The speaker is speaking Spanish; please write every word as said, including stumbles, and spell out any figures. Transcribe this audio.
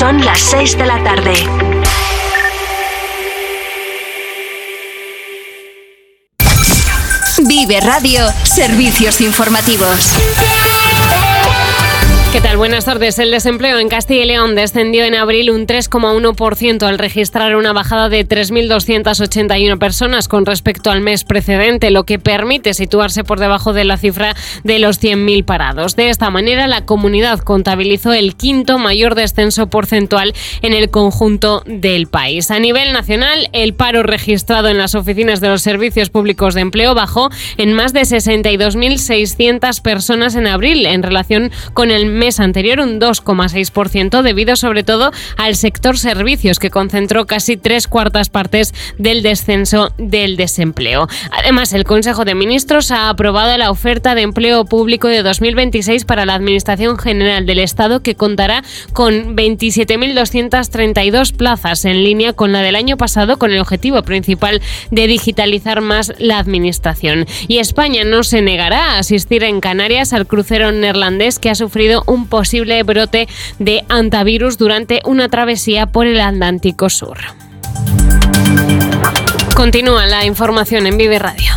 Son las seis de la tarde. Vive Radio, servicios informativos. ¿Qué tal? Buenas tardes. El desempleo en Castilla y León descendió en abril un tres coma uno por ciento al registrar una bajada de tres mil doscientas ochenta y una personas con respecto al mes precedente, lo que permite situarse por debajo de la cifra de los cien mil parados. De esta manera, la comunidad contabilizó el quinto mayor descenso porcentual en el conjunto del país. A nivel nacional, el paro registrado en las oficinas de los servicios públicos de empleo bajó en más de sesenta y dos mil seiscientas personas en abril, en relación con el mes mes anterior un dos coma seis por ciento, debido sobre todo al sector servicios, que concentró casi tres cuartas partes del descenso del desempleo. Además, el Consejo de Ministros ha aprobado la oferta de empleo público de dos mil veintiséis para la Administración General del Estado, que contará con veintisiete mil doscientas treinta y dos plazas, en línea con la del año pasado, con el objetivo principal de digitalizar más la Administración. Y España no se negará a asistir en Canarias al crucero neerlandés que ha sufrido un un posible brote de hantavirus durante una travesía por el Atlántico Sur. Continúa la información en Vive Radio.